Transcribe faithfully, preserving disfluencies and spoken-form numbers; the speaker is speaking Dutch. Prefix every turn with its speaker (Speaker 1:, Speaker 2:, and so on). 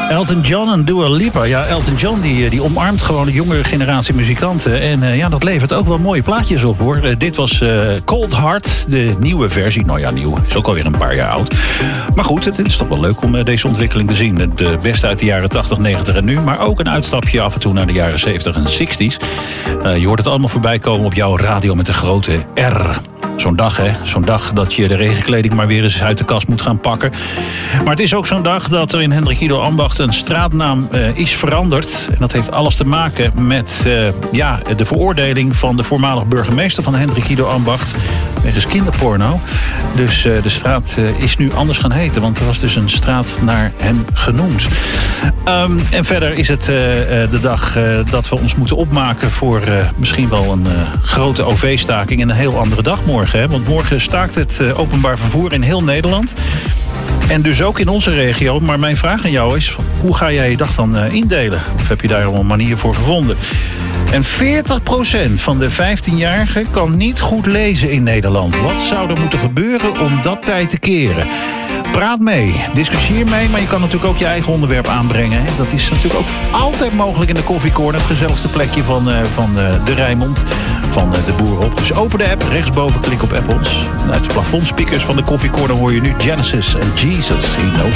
Speaker 1: Elton John en Dua Lipa. Ja, Elton John die, die omarmt gewoon de jongere generatie muzikanten. En uh, ja, dat levert ook wel mooie plaatjes op, hoor. Uh, dit was uh, Cold Heart, de nieuwe versie. Nou ja, nieuw. Is ook alweer een paar jaar oud. Maar goed, het is toch wel leuk om uh, deze ontwikkeling te zien. Het uh, beste uit de jaren tachtig, negentig en nu. Maar ook een uitstapje af en toe naar de jaren zeventig en zestig. Uh, je hoort het allemaal voorbij komen op jouw radio met een grote R. Zo'n dag, hè. Zo'n dag dat je de regenkleding maar weer eens uit de kast moet gaan pakken. Maar het is ook zo'n dag dat er in Hendrik Ido Ambacht een straatnaam uh, is veranderd. En dat heeft alles te maken met uh, ja, de veroordeling van de voormalig burgemeester van Hendrik Ido Ambacht wegens kinderporno. Dus uh, de straat uh, is nu anders gaan heten, want er was dus een straat naar hem genoemd. Um, en verder is het uh, de dag uh, dat we ons moeten opmaken voor uh, misschien wel een uh, grote O V-staking en een heel andere dag morgen. Hè? Want morgen staakt het uh, openbaar vervoer in heel Nederland. En dus ook in onze regio. Maar mijn vraag aan jou is, hoe ga jij je dag dan uh, indelen? Of heb je daar al een manier voor gevonden? En veertig procent van de vijftienjarigen kan niet goed lezen in Nederland. Wat zou er moeten gebeuren om dat tijd te keren? Praat mee, discussieer mee, maar je kan natuurlijk ook je eigen onderwerp aanbrengen. Hè? Dat is natuurlijk ook altijd mogelijk in de Koffie Corner. Het gezelligste plekje van, uh, van uh, de Rijnmond, van uh, de Boer op. Dus open de app, rechtsboven klik op Apples. En uit de plafondspeakers van de Koffie Corner hoor je nu Genesis en Jesus, He Knows